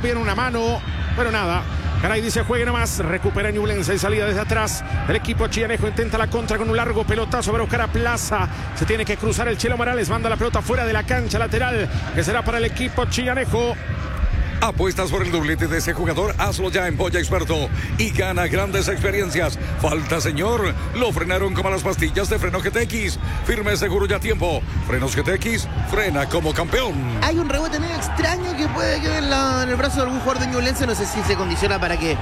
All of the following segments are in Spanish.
bien una mano, pero nada. Garay dice juegue nomás, recupera Ñublense en salida desde atrás. El equipo chianejo intenta la contra con un largo pelotazo para buscar a Plaza. Se tiene que cruzar el Chelo Morales, manda la pelota fuera de la cancha lateral, que será para el equipo chianejo. ¿Apuestas por el doblete de ese jugador? Hazlo ya en Boya Experto y gana grandes experiencias. Falta, señor. Lo frenaron como las pastillas de freno GTX. Firme, seguro y a tiempo. Frenos GTX, frena como campeón. Hay un rebote medio extraño que puede quedar en el brazo de algún jugador de Ñublense. No sé si se condiciona para que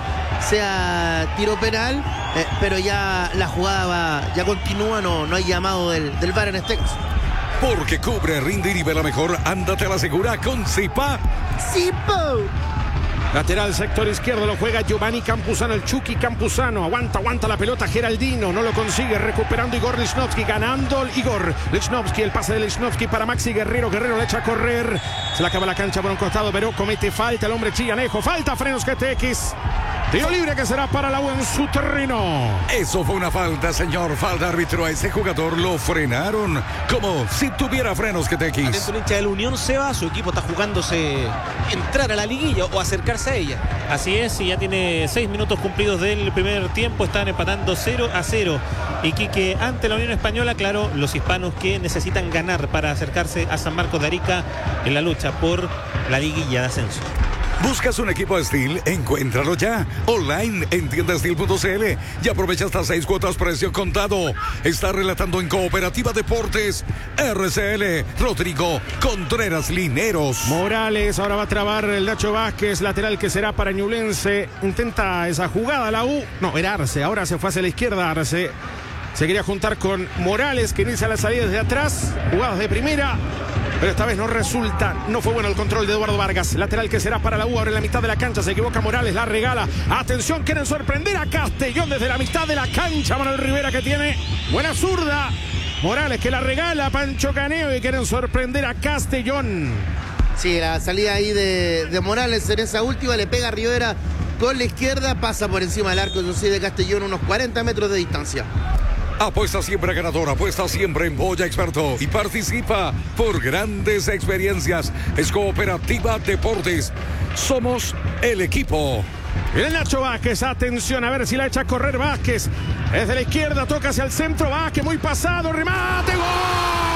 sea tiro penal, pero ya la jugada ya continúa. No hay llamado del VAR en este caso. Porque cubre, rinde y nivela mejor. Ándate a la segura con Zipa. ¡Zipo! Lateral sector izquierdo lo juega Giovanni Campuzano, el Chucky Campuzano. Aguanta la pelota Geraldino, no lo consigue, recuperando Igor Lichnowsky, ganando Igor Lichnowsky, el pase de Lichnowsky para Maxi Guerrero le echa a correr, se le acaba la cancha por un costado, pero comete falta el hombre chillanejo, falta Frenos GTX. Tiro libre que será para la U en su terreno. Eso fue una falta, señor. Falta, árbitro. A ese jugador lo frenaron como si tuviera frenos GTX. Atento el hincha de la Unión, Seba. Su equipo está jugándose entrar a la liguilla o acercarse a ella. Así es, y ya tiene 6 minutos cumplidos del primer tiempo. Están empatando 0-0. Y Quique, ante la Unión Española, claro, los hispanos que necesitan ganar para acercarse a San Marcos de Arica en la lucha por la liguilla de ascenso. ¿Buscas un equipo Steel? Encuéntralo ya. Online en tiendasteel.cl y aprovecha hasta 6 cuotas precio contado. Está relatando en Cooperativa Deportes RCL Rodrigo Contreras Lineros. Morales, ahora va a trabar el Nacho Vázquez, lateral que será para Ñublense. Intenta esa jugada la U. No, era Arce, ahora se fue hacia la izquierda Arce. Se quería juntar con Morales, que inicia la salida desde atrás. Jugadas de primera, pero esta vez no resulta. No fue bueno el control de Eduardo Vargas. Lateral que será para la U, ahora en la mitad de la cancha. Se equivoca Morales, la regala. Atención, quieren sorprender a Castellón desde la mitad de la cancha. Manuel Rivera, que tiene buena zurda. Morales que la regala a Pancho Caneo y quieren sorprender a Castellón. Sí, la salida ahí de Morales en esa última, le pega a Rivera con la izquierda, pasa por encima del arco de Castellón, unos 40 metros de distancia. Apuesta siempre ganador, apuesta siempre en Boya Experto y participa por grandes experiencias. Es Cooperativa Deportes. Somos el equipo. El Nacho Vázquez, atención, a ver si la echa a correr Vázquez. Desde la izquierda, toca hacia el centro, Vázquez muy pasado, remate, ¡gol!